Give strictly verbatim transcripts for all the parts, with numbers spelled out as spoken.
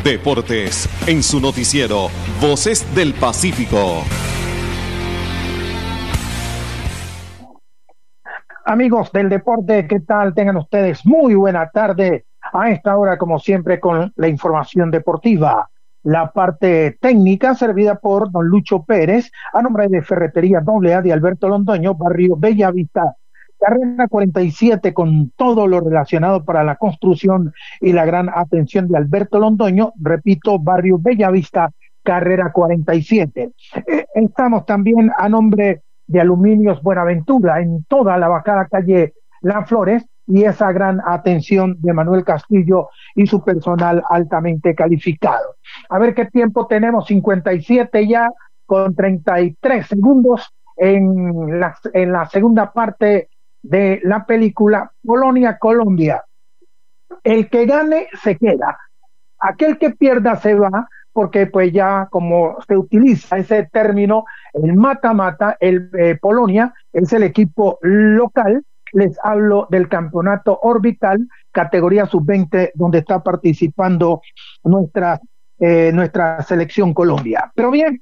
Deportes, en su noticiero Voces del Pacífico. Amigos del deporte, ¿qué tal? Tengan ustedes muy buena tarde. A esta hora, como siempre, con la información deportiva. La parte técnica servida por don Lucho Pérez, a nombre de Ferretería Doble A de Alberto Londoño, barrio Bellavista, carrera cuarenta y siete, con todo lo relacionado para la construcción y la gran atención de Alberto Londoño. Repito, barrio Bellavista, carrera cuarenta y siete. Eh, estamos también a nombre de Aluminios Buenaventura, en toda la bajada calle Las Flores, y esa gran atención de Manuel Castillo y su personal altamente calificado. A ver qué tiempo tenemos, cincuenta y siete ya, con treinta y tres segundos en la, en la segunda parte de la película Polonia-Colombia. El que gane se queda, aquel que pierda se va, porque pues ya como se utiliza ese término, el mata-mata, el eh, Polonia es el equipo local. Les hablo del campeonato orbital, categoría sub veinte, donde está participando nuestra, eh, nuestra selección Colombia. Pero bien,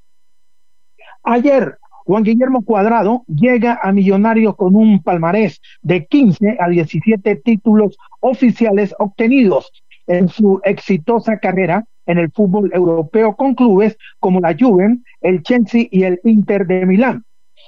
ayer Juan Guillermo Cuadrado llega a Millonarios con un palmarés de quince a diecisiete títulos oficiales obtenidos en su exitosa carrera en el fútbol europeo, con clubes como la Juve, el Chelsea y el Inter de Milán.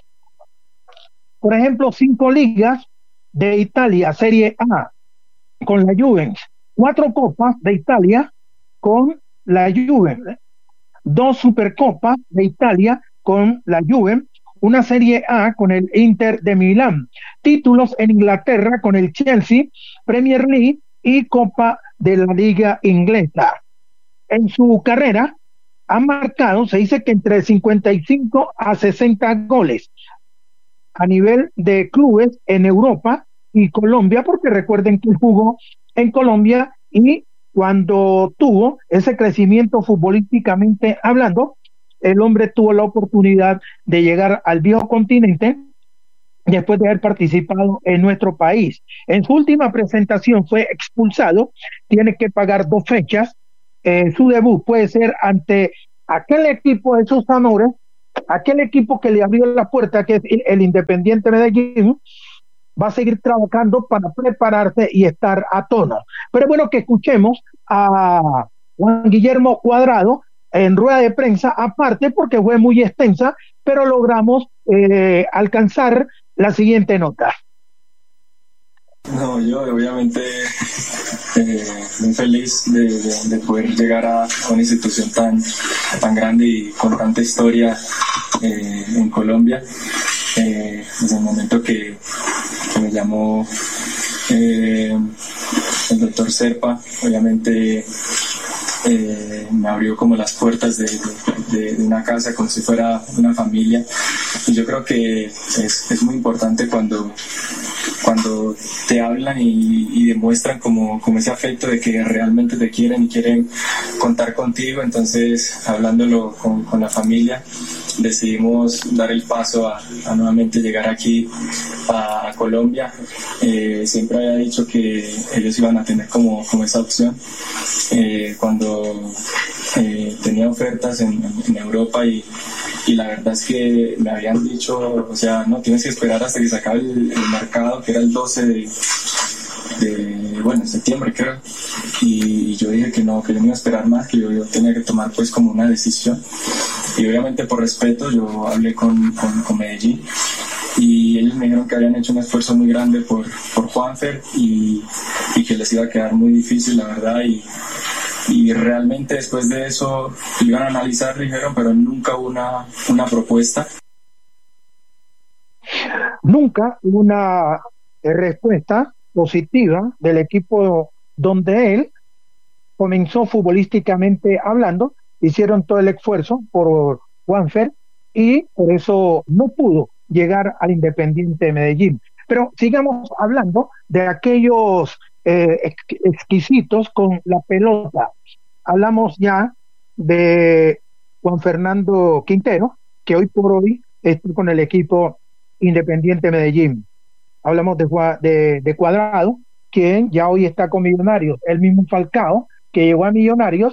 Por ejemplo, cinco ligas de Italia, Serie A, con la Juve, cuatro copas de Italia con la Juve, dos supercopas de Italia con la Juve, una Serie A con el Inter de Milán, títulos en Inglaterra con el Chelsea, Premier League y Copa de la Liga Inglesa. En su carrera ha marcado, se dice que entre cincuenta y cinco a sesenta goles a nivel de clubes en Europa y Colombia, porque recuerden que jugó en Colombia, y cuando tuvo ese crecimiento futbolísticamente hablando, el hombre tuvo la oportunidad de llegar al viejo continente después de haber participado en nuestro país. En su última presentación fue expulsado, tiene que pagar dos fechas. Eh, su debut puede ser ante aquel equipo de sus amores, aquel equipo que le abrió la puerta, que es el Independiente Medellín. Va a seguir trabajando para prepararse y estar a tono. Pero es bueno que escuchemos a Juan Guillermo Cuadrado en rueda de prensa, aparte porque fue muy extensa, pero logramos eh, alcanzar la siguiente nota. No, yo obviamente eh, muy feliz de, de, de poder llegar a una institución tan, tan grande y con tanta historia eh, en Colombia. Eh, desde el momento que, que me llamó eh, el doctor Serpa, obviamente eh, me abrió como las puertas de, de, de una casa como si fuera una familia, y yo creo que es, es muy importante cuando cuando te hablan y, y demuestran como, como ese afecto de que realmente te quieren y quieren contar contigo. Entonces, hablándolo con, con la familia, decidimos dar el paso a, a nuevamente llegar aquí a, a Colombia. Eh, siempre había dicho que ellos iban a tener como, como esa opción. Eh, cuando eh, tenía ofertas en, en Europa y y la verdad es que me habían dicho, o sea, no, tienes que esperar hasta que se acabe el, el mercado, que era el doce de, de bueno, septiembre creo, y, y yo dije que no, que yo no iba a esperar más, que yo, yo tenía que tomar pues como una decisión, y obviamente por respeto yo hablé con, con, con Medellín, y ellos me dijeron que habían hecho un esfuerzo muy grande por, por Juanfer, y, y que les iba a quedar muy difícil, la verdad, y y realmente después de eso iban a analizar, dijeron, pero nunca hubo una, una propuesta. Nunca una eh, respuesta positiva del equipo donde él comenzó futbolísticamente hablando. Hicieron todo el esfuerzo por Juanfer y por eso no pudo llegar al Independiente de Medellín. Pero sigamos hablando de aquellos eh, ex- exquisitos con la pelota. Hablamos ya de Juan Fernando Quintero, que hoy por hoy está con el equipo Independiente Medellín. Hablamos de, de, de Cuadrado, quien ya hoy está con Millonarios. El mismo Falcao, que llegó a Millonarios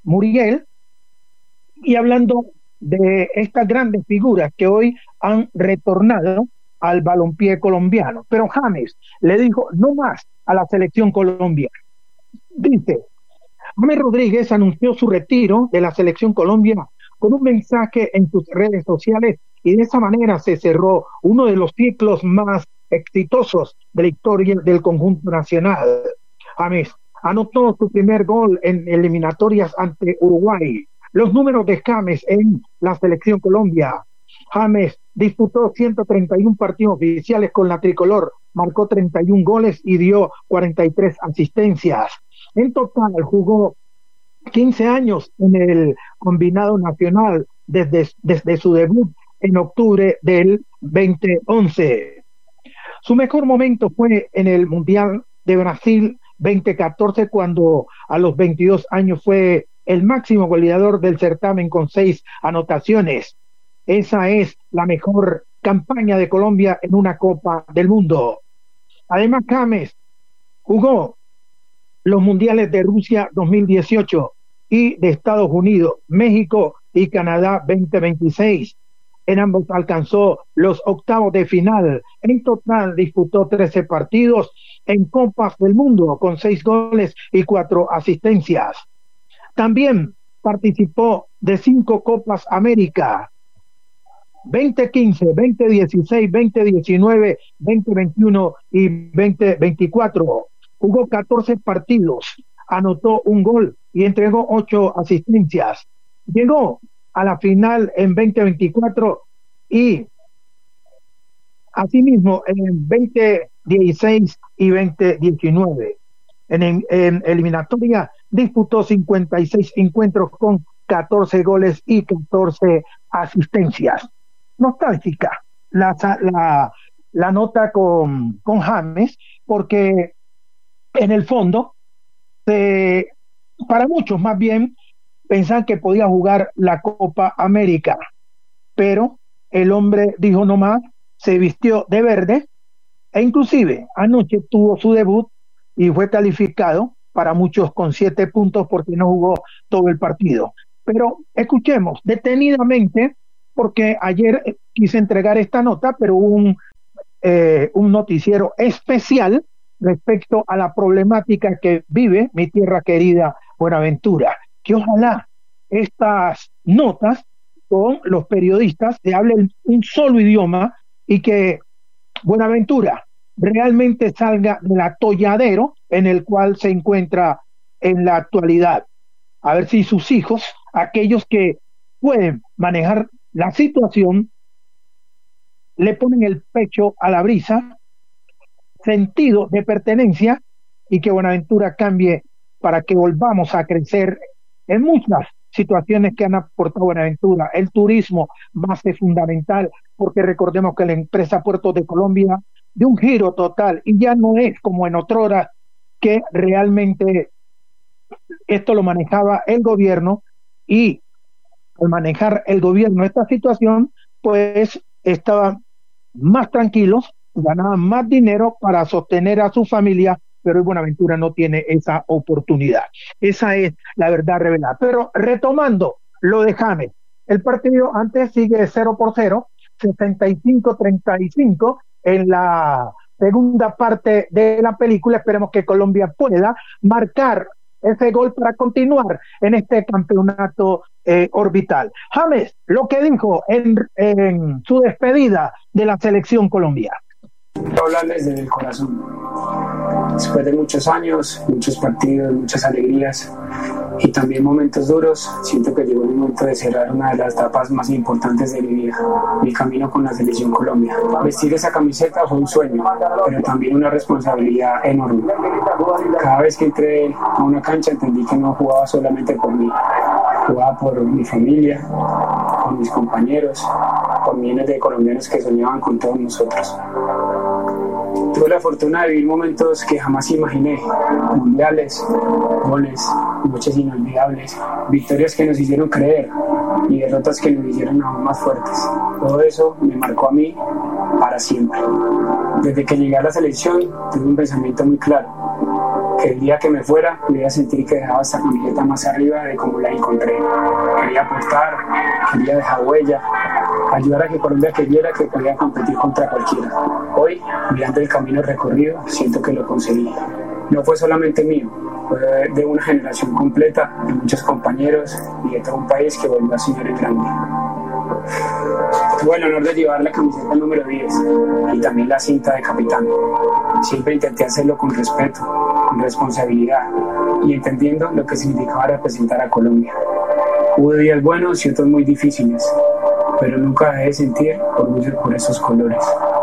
Muriel, y hablando de estas grandes figuras que hoy han retornado al balompié colombiano. Pero James le dijo no más a la selección colombiana. Dice, James Rodríguez anunció su retiro de la selección Colombia con un mensaje en sus redes sociales y de esa manera se cerró uno de los ciclos más exitosos de la historia del conjunto nacional. James anotó su primer gol en eliminatorias ante Uruguay. Los números de James en la selección Colombia. James disputó ciento treinta y uno partidos oficiales con la tricolor, marcó treinta y uno goles y dio cuarenta y tres asistencias. En total jugó quince años en el combinado nacional desde, desde su debut en octubre del veinte once. Su mejor momento fue en el Mundial de Brasil veinte catorce, cuando a los veintidós años fue el máximo goleador del certamen con seis anotaciones. Esa es la mejor campaña de Colombia en una Copa del Mundo. Además, James jugó los mundiales de Rusia dos mil dieciocho y de Estados Unidos, México y Canadá veinte veintiséis. En ambos alcanzó los octavos de final. En total disputó trece partidos en Copas del Mundo con seis goles y cuatro asistencias. También participó de cinco Copas América, veinte quince, veinte dieciséis, veinte diecinueve, veinte veintiuno y veinte veinticuatro. Jugó catorce partidos, anotó un gol y entregó ocho asistencias. Llegó a la final en veinte veinticuatro y asimismo en veinte dieciséis y veinte diecinueve. En, en eliminatoria disputó cincuenta y seis encuentros con catorce goles y catorce asistencias. Nostálgica la, la, la nota con, con James, porque en el fondo, eh, para muchos más bien, pensaban que podía jugar la Copa América, pero el hombre dijo no más, se vistió de verde e inclusive anoche tuvo su debut y fue calificado para muchos con siete puntos porque no jugó todo el partido. Pero escuchemos detenidamente, porque ayer quise entregar esta nota, pero hubo un, eh, un noticiero especial respecto a la problemática que vive mi tierra querida Buenaventura, que ojalá estas notas con los periodistas se hablen un solo idioma y que Buenaventura realmente salga del atolladero en el cual se encuentra en la actualidad. A ver si sus hijos, aquellos que pueden manejar la situación, le ponen el pecho a la brisa, sentido de pertenencia, y que Buenaventura cambie para que volvamos a crecer en muchas situaciones que han aportado Buenaventura. El turismo, base fundamental, porque recordemos que la empresa Puertos de Colombia de un giro total y ya no es como en otrora que realmente esto lo manejaba el gobierno, y al manejar el gobierno esta situación, pues estaban más tranquilos, ganaban más dinero para sostener a su familia, pero hoy Buenaventura no tiene esa oportunidad. Esa es la verdad revelada. Pero retomando lo de James, el partido antes sigue cero por cero, sesenta y cinco treinta y cinco en la segunda parte de la película. Esperemos que Colombia pueda marcar ese gol para continuar en este campeonato eh, orbital. James, lo que dijo en, en su despedida de la selección colombiana. Hablarles desde el corazón. Después de muchos años, muchos partidos, muchas alegrías y también momentos duros, siento que llegó el momento de cerrar una de las etapas más importantes de mi vida, mi camino con la selección Colombia. Vestir esa camiseta fue un sueño, pero también una responsabilidad enorme. Cada vez que entré a una cancha entendí que no jugaba solamente por mí, jugaba por mi familia, por mis compañeros, por millones de colombianos que soñaban con todos nosotros. Tuve la fortuna de vivir momentos que jamás imaginé, mundiales, goles, noches inolvidables, victorias que nos hicieron creer y derrotas que nos hicieron aún más fuertes. Todo eso me marcó a mí para siempre. Desde que llegué a la selección tuve un pensamiento muy claro: que el día que me fuera me iba a sentir que dejaba esta camiseta más arriba de como la encontré. Quería aportar, quería dejar huella, ayudar a que Colombia creyera que podía competir contra cualquiera. Hoy, mirando el camino recorrido, siento que lo conseguí. No fue solamente mío, fue de una generación completa, de muchos compañeros y de todo un país que volvió a soñar en grande. Tuve el honor de llevar la camiseta número diez y también la cinta de capitán. Siempre intenté hacerlo con respeto, con responsabilidad y entendiendo lo que significaba representar a Colombia. Hubo días buenos y otros muy difíciles, pero nunca dejé de sentir orgullo por esos colores.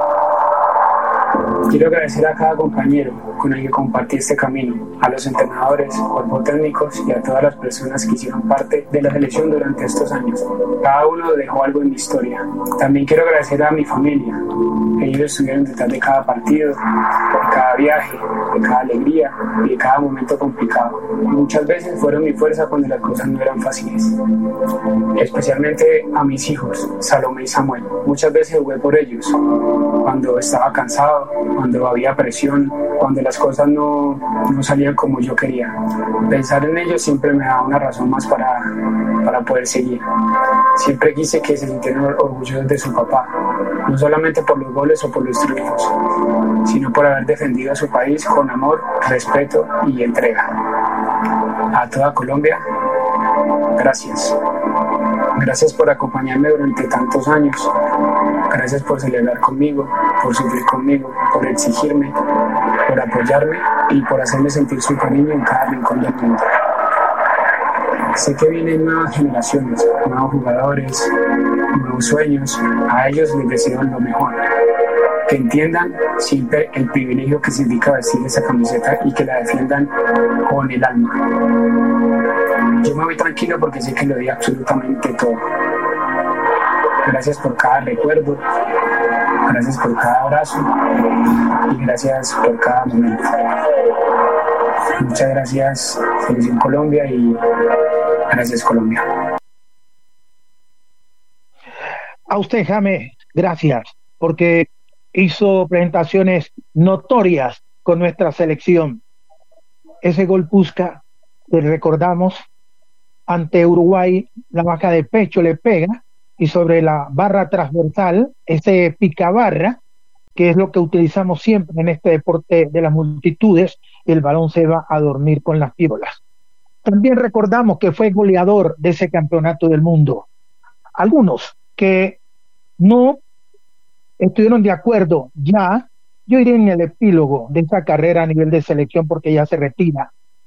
Quiero agradecer a cada compañero con el que compartí este camino, a los entrenadores, cuerpos técnicos y a todas las personas que hicieron parte de la selección durante estos años. Cada uno dejó algo en mi historia. También quiero agradecer a mi familia. Ellos estuvieron detrás de cada partido, de cada viaje, de cada alegría y de cada momento complicado. Muchas veces fueron mi fuerza cuando las cosas no eran fáciles. Especialmente a mis hijos, Salomé y Samuel. Muchas veces jugué por ellos, cuando estaba cansado, cuando había presión, cuando las cosas no, no salían como yo quería. Pensar en ellos siempre me daba una razón más para, para poder seguir. Siempre quise que se sintieran orgullosos de su papá, no solamente por los goles o por los triunfos, sino por haber defendido a su país con amor, respeto y entrega. A toda Colombia, gracias. Gracias por acompañarme durante tantos años. Gracias por celebrar conmigo, por sufrir conmigo, por exigirme, por apoyarme y por hacerme sentir su cariño en cada rincón del mundo. Sé que vienen nuevas generaciones, nuevos jugadores, nuevos sueños. A ellos les deseo lo mejor. Que entiendan siempre el privilegio que significa vestir esa camiseta y que la defiendan con el alma. Yo me voy tranquilo porque sé que lo di absolutamente todo. Gracias por cada recuerdo, gracias por cada abrazo y gracias por cada momento. Muchas gracias, Selección Colombia, y gracias, Colombia. A usted, James, gracias, porque hizo presentaciones notorias con nuestra selección. Ese gol Puska, que recordamos, ante Uruguay, la baja de pecho le pega, y sobre la barra transversal, ese picabarra, que es lo que utilizamos siempre en este deporte de las multitudes, el balón se va a dormir con las piolas. También recordamos que fue goleador de ese campeonato del mundo. Algunos que no estuvieron de acuerdo ya, yo iré en el epílogo de esa carrera a nivel de selección porque ya se retira,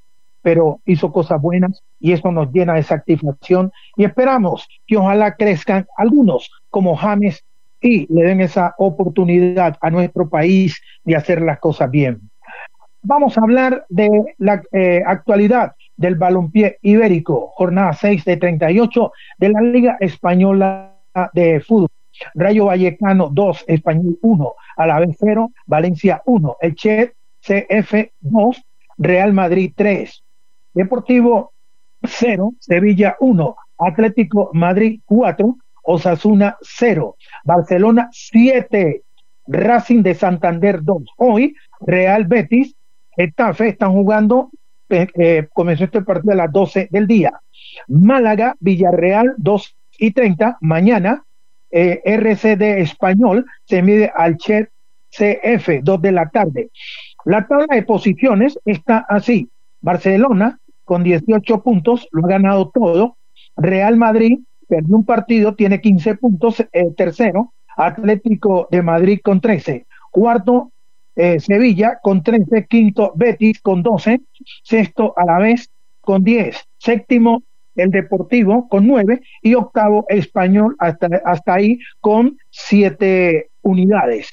pero hizo cosas buenas y eso nos llena de satisfacción y esperamos que ojalá crezcan algunos como James y le den esa oportunidad a nuestro país de hacer las cosas bien. Vamos a hablar de la eh, actualidad del balompié ibérico, jornada seis de treinta y ocho de la Liga Española de Fútbol. Rayo Vallecano dos, Español uno, Alavés cero, Valencia uno, Elche C F dos, Real Madrid tres, Deportivo cero, Sevilla uno, Atlético Madrid cuatro, Osasuna cero, Barcelona siete, Racing de Santander dos. Hoy Real Betis, Getafe están jugando, eh, eh, comenzó este partido a las doce del día. Málaga, Villarreal dos y treinta, mañana eh, R C D Español se mide al Che C F, dos de la tarde. La tabla de posiciones está así: Barcelona con dieciocho puntos, lo ha ganado todo. Real Madrid perdió un partido, tiene quince puntos, eh, tercero. Atlético de Madrid con trece, cuarto eh, Sevilla con trece, quinto Betis con doce, sexto Alavés con diez, séptimo el Deportivo con nueve y octavo Español hasta, hasta ahí con siete unidades.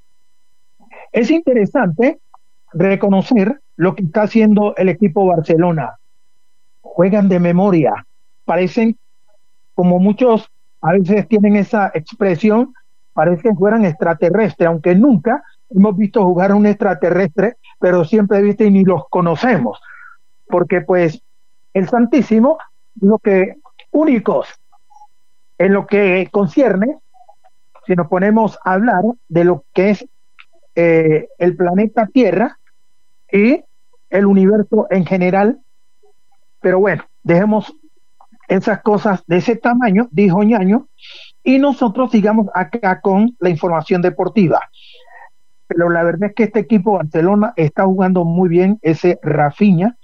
Es interesante reconocer lo que está haciendo el equipo Barcelona. Juegan de memoria, parecen, como muchos a veces tienen esa expresión, parece que fueran extraterrestres, aunque nunca hemos visto jugar a un extraterrestre, pero siempre viste y ni los conocemos, porque pues el Santísimo, lo que únicos en lo que concierne, si nos ponemos a hablar de lo que es eh, el planeta Tierra y el universo en general. Pero bueno, dejemos esas cosas de ese tamaño, dijo Ñaño, y nosotros sigamos acá con la información deportiva. Pero la verdad es que este equipo Barcelona está jugando muy bien, ese Rafinha,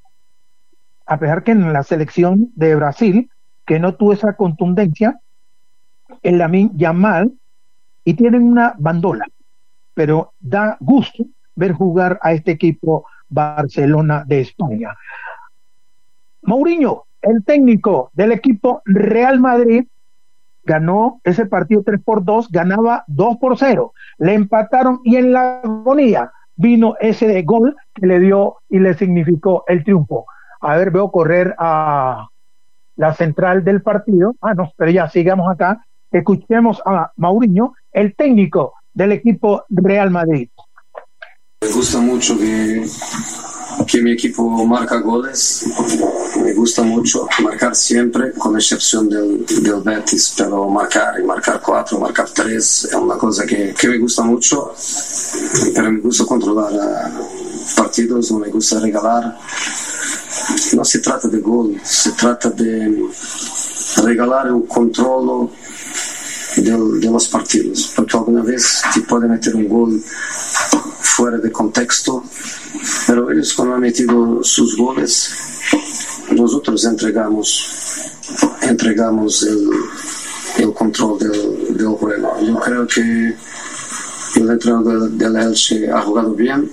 a pesar que en la selección de Brasil, que no tuvo esa contundencia, el Lamine Yamal, y tienen una bandola, pero da gusto ver jugar a este equipo Barcelona de España. Mourinho, el técnico del equipo Real Madrid, ganó ese partido tres por dos, ganaba dos por cero, le empataron y en la agonía vino ese de gol que le dio y le significó el triunfo. A ver, veo correr a la central del partido. Ah, no, pero ya sigamos acá. Escuchemos a Mourinho, el técnico del equipo Real Madrid. Me gusta mucho que, que mi equipo marca goles. Me gusta mucho marcar siempre, con excepción del, del Betis, pero marcar y marcar cuatro, marcar tres es una cosa que, que me gusta mucho. Pero me gusta controlar uh, partidos, no me gusta regalar. No se trata de gol, se trata de regalar el control de, de los partidos, porque alguna vez te puede meter un gol fuera de contexto, pero ellos cuando han metido sus goles, nosotros entregamos entregamos el, el control del, del juego. Yo creo que el entrenador del, del Elche ha jugado bien,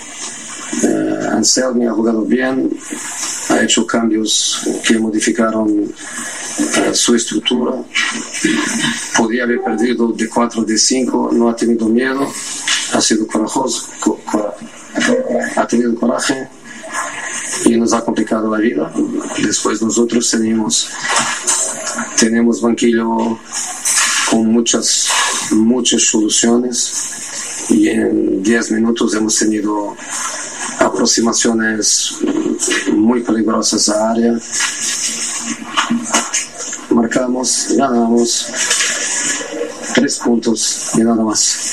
eh, Anselmi ha jugado bien, ha hecho cambios que modificaron uh, su estructura. Podía haber perdido de cuatro, de cinco, no ha tenido miedo, ha sido corajoso, co- co- ha tenido coraje y nos ha complicado la vida. Después nosotros tenemos, tenemos banquillo con muchas, muchas soluciones y en diez minutos hemos tenido aproximaciones muy peligrosas a área. Marcamos, ganamos tres puntos y nada más.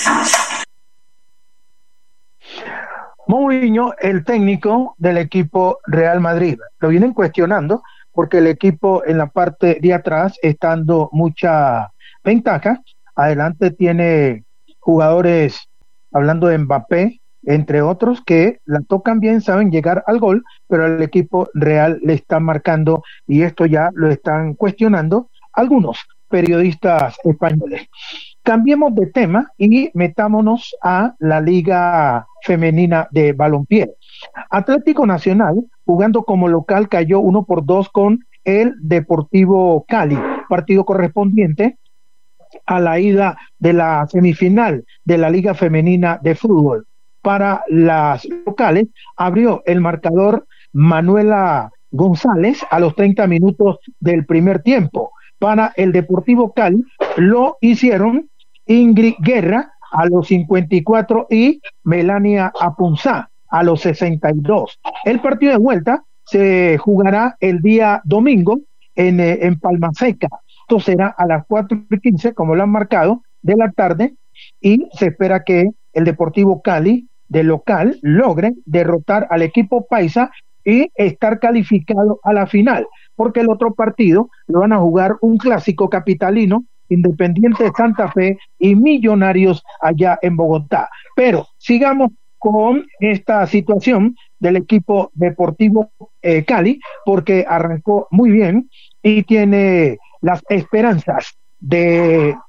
Mourinho, el técnico del equipo Real Madrid, lo vienen cuestionando porque el equipo en la parte de atrás está dando mucha ventaja. Adelante tiene jugadores, hablando de Mbappé, entre otros, que la tocan bien, saben llegar al gol, pero el equipo Real le está marcando y esto ya lo están cuestionando algunos periodistas españoles. Cambiemos de tema y metámonos a la Liga Femenina de Balompié. Atlético Nacional, jugando como local, cayó uno por dos con el Deportivo Cali, partido correspondiente a la ida de la semifinal de la Liga Femenina de Fútbol. Para las locales, abrió el marcador Manuela González a los treinta minutos del primer tiempo. Para el Deportivo Cali lo hicieron Ingrid Guerra a los cincuenta y cuatro y Melania Apunzá a los sesenta y dos. El partido de vuelta se jugará el día domingo en, eh, en Palma Seca. Esto será a las cuatro y quince, como lo han marcado, de la tarde, y se espera que el Deportivo Cali, de local, logre derrotar al equipo paisa y estar calificado a la final, porque el otro partido lo van a jugar un clásico capitalino, Independiente de Santa Fe y Millonarios allá en Bogotá. Pero sigamos con esta situación del equipo Deportivo eh, Cali, porque arrancó muy bien y tiene las esperanzas de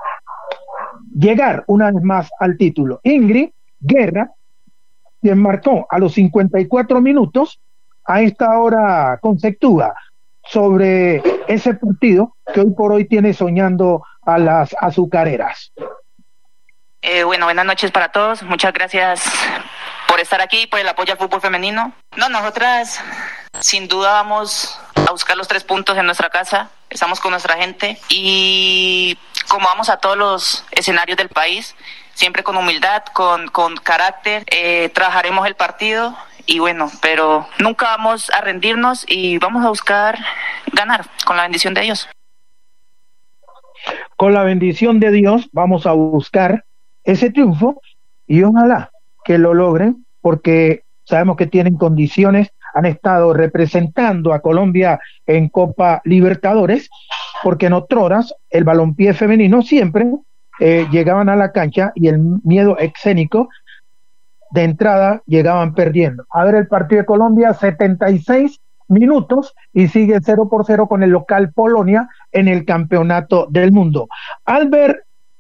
llegar una vez más al título. Ingrid Guerra, quien marcó a los cincuenta y cuatro minutos, a esta hora conceptúa sobre ese partido que hoy por hoy tiene soñando a las azucareras. Eh, bueno, buenas noches para todos. Muchas gracias por estar aquí, por el apoyo al fútbol femenino. No, nosotras sin duda vamos a buscar los tres puntos en nuestra casa. Estamos con nuestra gente y como vamos a todos los escenarios del país, siempre con humildad, con, con carácter, eh, trabajaremos el partido. Y bueno, pero nunca vamos a rendirnos y vamos a buscar ganar con la bendición de Dios. Con la bendición de Dios vamos a buscar ese triunfo y ojalá que lo logren, porque sabemos que tienen condiciones, han estado representando a Colombia en Copa Libertadores, porque en otroras el balompié femenino siempre eh, llegaban a la cancha y el miedo escénico de entrada llegaban perdiendo. A ver el partido de Colombia, setenta y seis minutos y sigue cero por cero con el local Polonia en el Campeonato del Mundo. Albert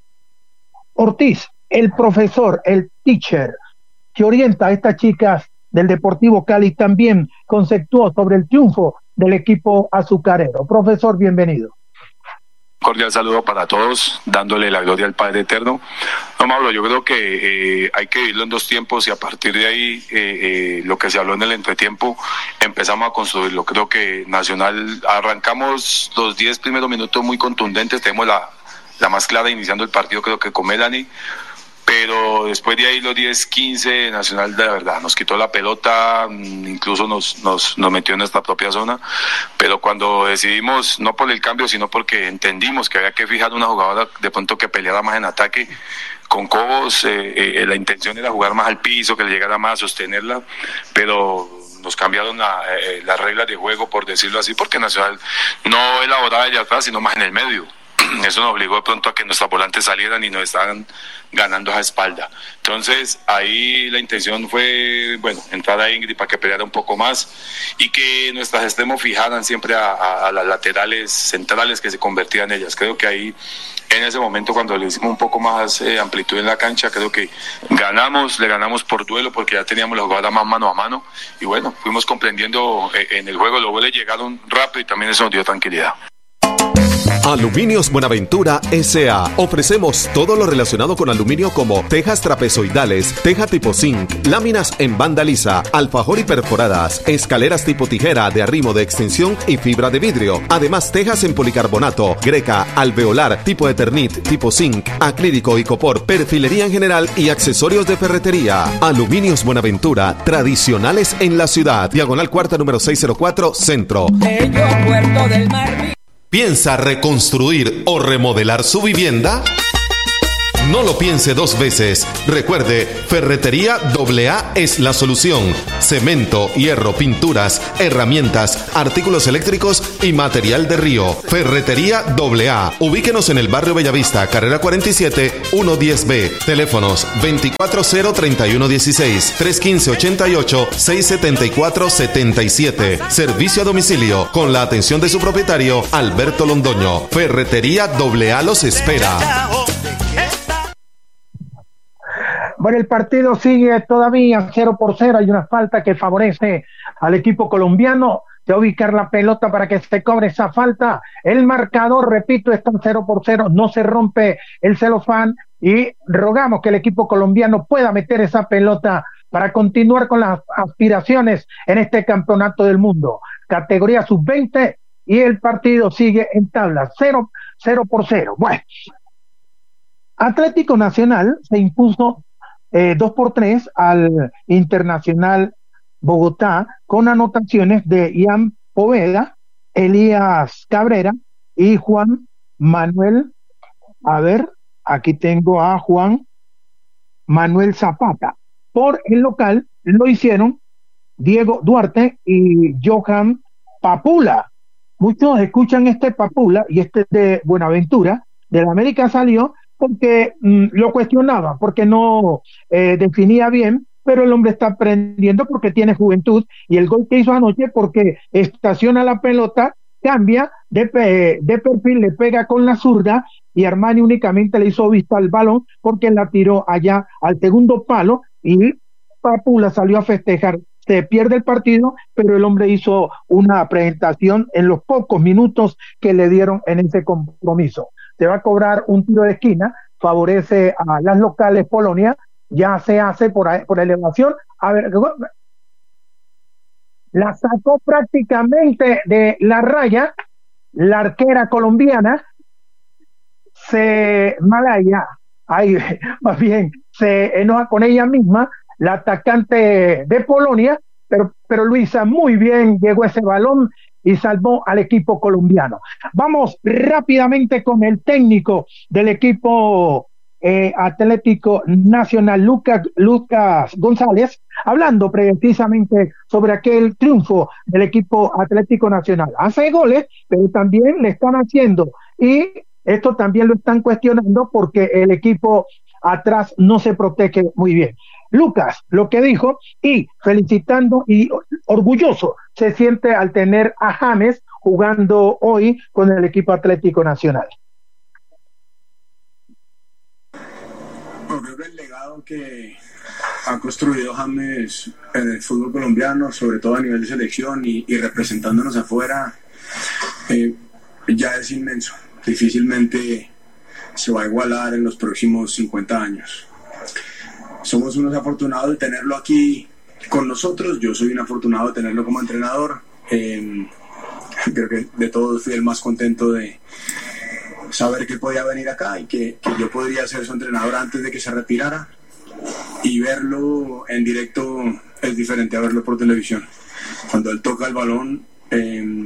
Ortiz, el profesor, el teacher que orienta a estas chicas del Deportivo Cali, también conceptuó sobre el triunfo del equipo azucarero. Profesor, bienvenido. Cordial saludo para todos, dándole la gloria al Padre Eterno. No, Mauro, yo creo que eh, hay que vivirlo en dos tiempos y a partir de ahí eh, eh, lo que se habló en el entretiempo empezamos a construirlo. Creo que Nacional, arrancamos los diez primeros minutos muy contundentes, tenemos la, la más clara iniciando el partido, creo que con Melanie, pero después de ahí los diez, quince, Nacional de verdad nos quitó la pelota, incluso nos, nos, nos metió en nuestra propia zona, pero cuando decidimos, no por el cambio, sino porque entendimos que había que fijar una jugadora de pronto que peleara más en ataque, con Cobos, eh, eh, la intención era jugar más al piso, que le llegara más a sostenerla, pero nos cambiaron la, eh, las reglas de juego, por decirlo así, porque Nacional no elaboraba allá atrás, sino más en el medio. Eso nos obligó de pronto a que nuestras volantes salieran y nos estaban ganando a espalda. Entonces ahí la intención fue, bueno, entrar a Ingrid para que peleara un poco más y que nuestras extremos fijaran siempre a, a, a las laterales centrales que se convertían en ellas. Creo que ahí en ese momento cuando le hicimos un poco más eh, amplitud en la cancha, creo que ganamos, le ganamos por duelo porque ya teníamos la jugada más mano a mano y bueno, fuimos comprendiendo eh, en el juego, los goles llegaron rápido y también eso nos dio tranquilidad. Aluminios Buenaventura S A Ofrecemos todo lo relacionado con aluminio como tejas trapezoidales, teja tipo zinc, láminas en banda lisa, alfajor y perforadas, escaleras tipo tijera de arrimo de extensión y fibra de vidrio. Además, tejas en policarbonato, greca, alveolar, tipo eternit, tipo zinc, acrílico y copor, perfilería en general y accesorios de ferretería. Aluminios Buenaventura, tradicionales en la ciudad. Diagonal Cuarta número seiscientos cuatro, Centro. Bello Puerto del Mar. ¿Piensa reconstruir o remodelar su vivienda? No lo piense dos veces. Recuerde, Ferretería A A es la solución. Cemento, hierro, pinturas, herramientas, artículos eléctricos y material de río. Ferretería A A. Ubíquenos en el barrio Bellavista, carrera cuarenta y siete, ciento diez B. Teléfonos veinticuatro cero treinta y uno dieciséis, trescientos quince ochenta y ocho, seiscientos setenta y cuatro setenta y siete. Servicio a domicilio con la atención de su propietario, Alberto Londoño. Ferretería A A los espera. Bueno, el partido sigue todavía cero por cero. Hay una falta que favorece al equipo colombiano. De ubicar la pelota para que se cobre esa falta. El marcador, repito, está en cero por cero. No se rompe el celofán y rogamos que el equipo colombiano pueda meter esa pelota para continuar con las aspiraciones en este campeonato del mundo. Categoría sub veinte y el partido sigue en tabla. Cero, cero por cero. Bueno, Atlético Nacional se impuso Eh, dos por tres al Internacional Bogotá con anotaciones de Ian Poveda, Elías Cabrera y Juan Manuel, a ver, aquí tengo a Juan Manuel Zapata. Por el local lo hicieron Diego Duarte y Johan Papula. Muchos escuchan este Papula y este de Buenaventura, de la América salió porque mm, lo cuestionaba, porque no eh, definía bien, pero el hombre está aprendiendo porque tiene juventud y el gol que hizo anoche porque estaciona la pelota, cambia de, pe- de perfil, le pega con la zurda y Armani únicamente le hizo vista al balón porque la tiró allá al segundo palo y Papula salió a festejar. Se pierde el partido, pero el hombre hizo una presentación en los pocos minutos que le dieron en ese compromiso. Se va a cobrar un tiro de esquina, favorece a las locales Polonia, ya se hace por, por elevación. A ver, la sacó prácticamente de la raya la arquera colombiana, se Malaya, ahí más bien se enoja con ella misma, la atacante de Polonia, pero, pero Luisa muy bien llegó ese balón y salvó al equipo colombiano. Vamos rápidamente con el técnico del equipo eh, Atlético Nacional, Lucas, Lucas González, hablando precisamente sobre aquel triunfo del equipo Atlético Nacional. Hace goles, pero también le están haciendo, y esto también lo están cuestionando porque el equipo atrás no se protege muy bien. Lucas, lo que dijo, y felicitando y orgulloso se siente al tener a James jugando hoy con el equipo Atlético Nacional. Creo que el legado que ha construido James en el fútbol colombiano, sobre todo a nivel de selección y, y representándonos afuera, eh, ya es inmenso. Difícilmente se va a igualar en los próximos cincuenta años. Somos unos afortunados de tenerlo aquí con nosotros. Yo soy un afortunado de tenerlo como entrenador. Eh, creo que de todos fui el más contento de saber que podía venir acá y que, que yo podría ser su entrenador antes de que se retirara, y verlo en directo es diferente a verlo por televisión. Cuando él toca el balón, eh,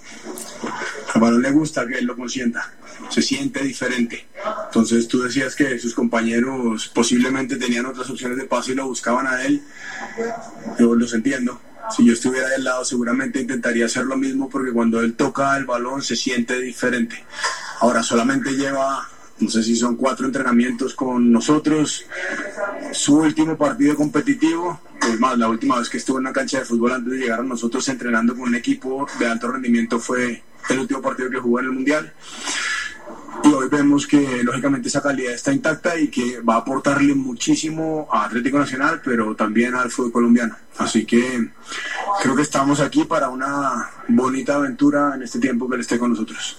al balón le gusta que él lo consienta, se siente diferente. Entonces tú decías que sus compañeros posiblemente tenían otras opciones de pase y lo buscaban a él. Yo los entiendo. Si yo estuviera del lado seguramente intentaría hacer lo mismo, porque cuando él toca el balón se siente diferente. Ahora solamente lleva, no sé si son cuatro entrenamientos con nosotros. Su último partido competitivo, es más, la última vez que estuvo en una cancha de fútbol antes de llegar a nosotros entrenando con un equipo de alto rendimiento fue el último partido que jugó en el Mundial. Y hoy vemos que lógicamente esa calidad está intacta y que va a aportarle muchísimo a Atlético Nacional, pero también al fútbol colombiano. Así que creo que estamos aquí para una bonita aventura en este tiempo que él esté con nosotros.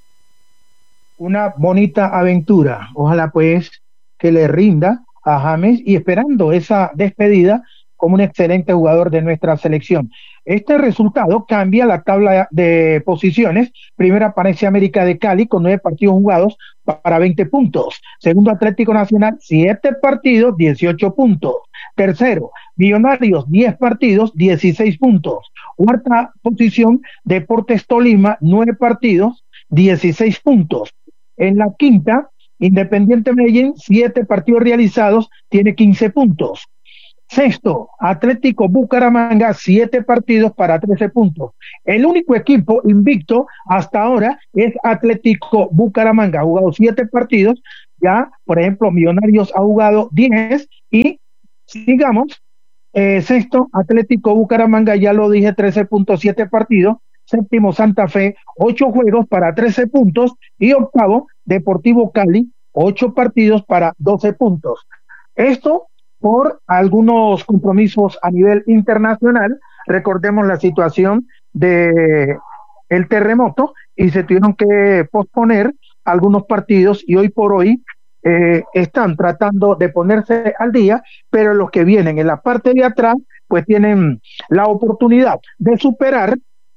Una bonita aventura. Ojalá pues que le rinda a James, y esperando esa despedida como un excelente jugador de nuestra selección. Este resultado cambia la tabla de posiciones. Primero aparece América de Cali con nueve partidos jugados para veinte puntos. Segundo, Atlético Nacional, siete partidos, dieciocho puntos. Tercero, Millonarios, diez partidos, dieciséis puntos. Cuarta posición, Deportes Tolima, nueve partidos, dieciséis puntos. En la quinta, Independiente Medellín, siete partidos realizados, tiene quince puntos. Sexto, Atlético Bucaramanga, siete partidos para trece puntos. El único equipo invicto hasta ahora es Atlético Bucaramanga, ha jugado siete partidos. Ya, por ejemplo, Millonarios ha jugado diez, y sigamos, eh, sexto, Atlético Bucaramanga, ya lo dije, trece puntos, siete partidos. Séptimo, Santa Fe, ocho juegos para trece puntos. Y octavo, Deportivo Cali, ocho partidos para doce puntos. Esto por algunos compromisos a nivel internacional. Recordemos la situación de el terremoto, y se tuvieron que posponer algunos partidos, y hoy por hoy eh, están tratando de ponerse al día, pero los que vienen en la parte de atrás pues tienen la oportunidad de superar,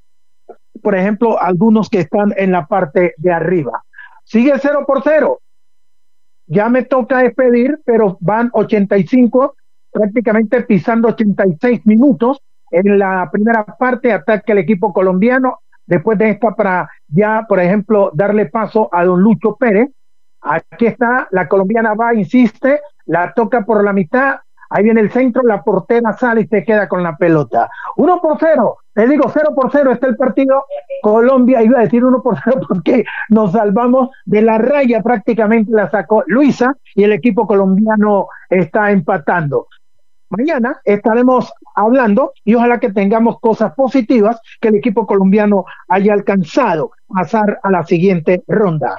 por ejemplo, algunos que están en la parte de arriba. Sigue cero por cero. Ya me toca despedir, pero van ochenta y cinco, prácticamente pisando ochenta y seis minutos en la primera parte. Ataque el equipo colombiano. Después de esta, para ya, por ejemplo, darle paso a don Lucho Pérez. Aquí está, la colombiana va, insiste, la toca por la mitad. Ahí viene el centro, la portera sale y se queda con la pelota. Uno por cero, le digo cero por cero está el partido. Colombia, iba a decir uno por cero porque nos salvamos de la raya, prácticamente la sacó Luisa, y el equipo colombiano está empatando. Mañana estaremos hablando, y ojalá que tengamos cosas positivas, que el equipo colombiano haya alcanzado pasar a la siguiente ronda.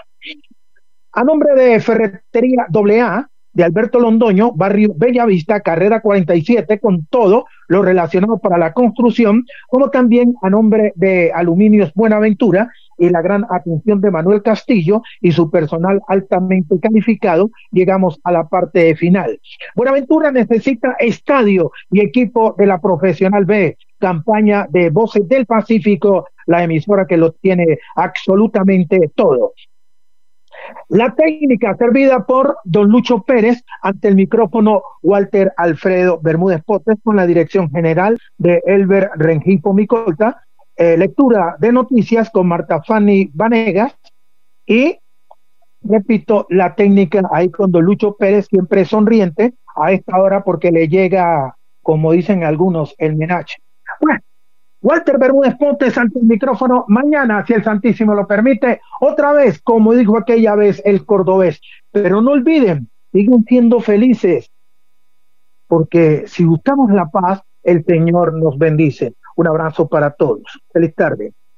A nombre de Ferretería doble A, de Alberto Londoño, barrio Bellavista, carrera cuarenta y siete, con todo lo relacionado para la construcción, como también a nombre de Aluminios Buenaventura y la gran atención de Manuel Castillo y su personal altamente calificado, llegamos a la parte final. Buenaventura necesita estadio y equipo de la Profesional B, campaña de Voces del Pacífico, la emisora que lo tiene absolutamente todo. La técnica servida por don Lucho Pérez, ante el micrófono Walter Alfredo Bermúdez Potes, con la dirección general de Elber Rengifo Micolta, eh, lectura de noticias con Marta Fanny Vanegas, y repito, la técnica ahí con don Lucho Pérez siempre sonriente a esta hora porque le llega, como dicen algunos, el menache. Bueno, Walter Bermúdez Pontes ante el micrófono. Mañana, si el Santísimo lo permite, otra vez, como dijo aquella vez el cordobés. Pero no olviden, siguen siendo felices, porque si buscamos la paz, el Señor nos bendice. Un abrazo para todos. Feliz tarde.